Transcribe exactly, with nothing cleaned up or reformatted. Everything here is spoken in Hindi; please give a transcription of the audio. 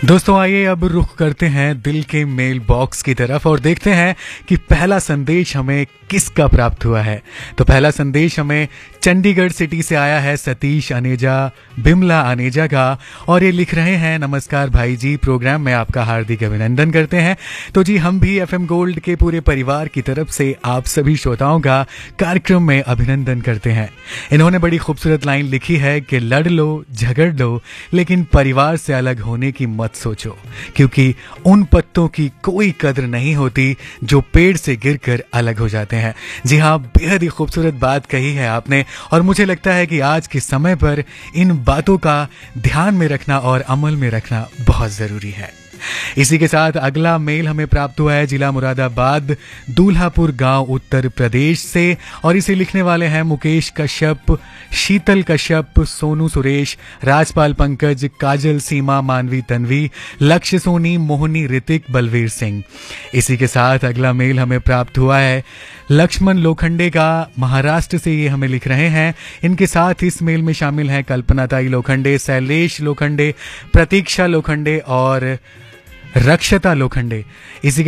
दोस्तों आइए अब रुख करते हैं दिल के मेल बॉक्स की तरफ और देखते हैं कि पहला संदेश हमें किसका प्राप्त हुआ है। तो पहला संदेश हमें चंडीगढ़ सिटी से आया है सतीश अनेजा बिमला अनेजा का और ये लिख रहे हैं, नमस्कार भाई जी, प्रोग्राम में आपका हार्दिक अभिनंदन करते हैं। तो जी हम भी एफएम गोल्ड के पूरे परिवार की तरफ से आप सभी श्रोताओं का कार्यक्रम में अभिनंदन करते हैं। इन्होंने बड़ी खूबसूरत लाइन लिखी है कि लड़ लो झगड़ लो लेकिन परिवार से अलग होने की मत सोचो, क्योंकि उन पत्तों की कोई कद्र नहीं होती जो पेड़ से गिरकर अलग हो जाते हैं। जी हाँ, बेहद ही खूबसूरत बात कही है आपने और मुझे लगता है कि आज के समय पर इन बातों का ध्यान में रखना और अमल में रखना बहुत जरूरी है। इसी के साथ अगला मेल हमें प्राप्त हुआ है जिला मुरादाबाद दूल्हापुर गांव उत्तर प्रदेश से और इसे लिखने वाले हैं मुकेश कश्यप, शीतल कश्यप, सोनू सुरेश, राजपाल पंकज, काजल सीमा, मानवी तन्वी, लक्ष्य सोनी, मोहनी ऋतिक, बलवीर सिंह। इसी के साथ अगला मेल हमें प्राप्त हुआ है लक्ष्मण लोखंडे का, महाराष्ट्र से ये हमें लिख रहे हैं। इनके साथ इस मेल में शामिल हैं कल्पनाताई लोखंडे, शैलेश लोखंडे, प्रतीक्षा लोखंडे और रक्षता लोखंडे। इसी के